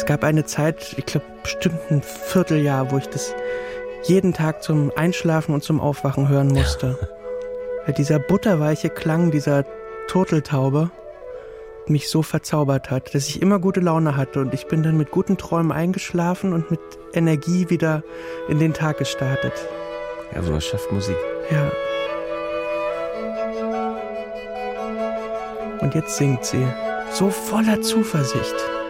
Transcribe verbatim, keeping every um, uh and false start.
Es gab eine Zeit, ich glaube bestimmt ein Vierteljahr, wo ich das jeden Tag zum Einschlafen und zum Aufwachen hören musste. Weil dieser butterweiche Klang dieser Turteltaube mich so verzaubert hat, dass ich immer gute Laune hatte und ich bin dann mit guten Träumen eingeschlafen und mit Energie wieder in den Tag gestartet. Ja, sowas schafft Musik. Ja. Und jetzt singt sie, so voller Zuversicht.